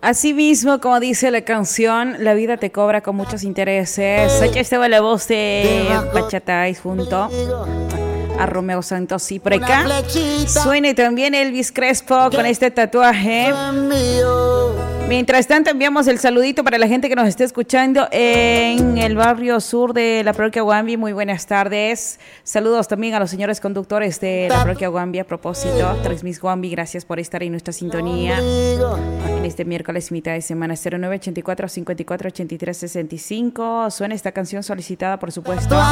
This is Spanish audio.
Así mismo, como dice la canción, la vida te cobra con muchos intereses. Aquí estaba la voz de Bachatais junto a Romeo Santos y por acá suene también Elvis Crespo con este tatuaje. Mientras tanto enviamos el saludito para la gente que nos esté escuchando en el barrio sur de la parroquia Huambi. Muy buenas tardes. Saludos también a los señores conductores de la parroquia Huambi. A propósito, Transmis Huambi, gracias por estar en nuestra sintonía en este miércoles mitad de semana. 0984 54 83 65. Suena esta canción solicitada, por supuesto,